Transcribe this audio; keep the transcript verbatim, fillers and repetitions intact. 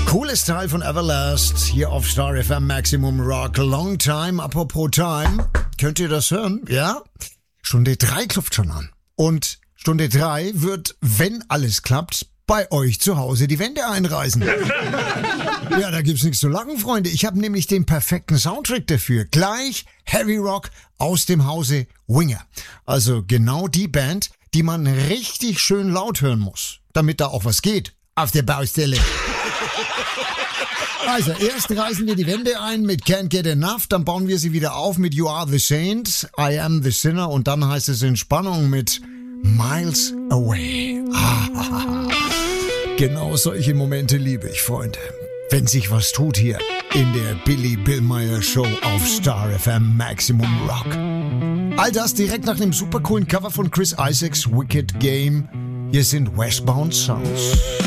Cooles Teil von Everlast hier auf Star F M Maximum Rock. Long Time, apropos Time. Könnt ihr das hören? Ja? Stunde drei klopft schon an. Und Stunde drei wird, wenn alles klappt, bei euch zu Hause die Wände einreißen. Ja, da gibt's nichts zu lachen, Freunde. Ich habe nämlich den perfekten Soundtrack dafür. Gleich Heavy Rock aus dem Hause Winger. Also genau die Band, die man richtig schön laut hören muss, damit da auch was geht auf der Baustelle. Also, erst reißen wir die Wände ein mit Can't Get Enough, dann bauen wir sie wieder auf mit You Are the Saint, I Am the Sinner und dann heißt es in Spannung mit Miles Away. Ah, genau solche Momente liebe ich, Freunde. Wenn sich was tut hier in der Billy Billmeyer Show auf Star F M Maximum Rock. All das direkt nach dem super coolen Cover von Chris Isaacs Wicked Game. Hier sind Westbound Sounds.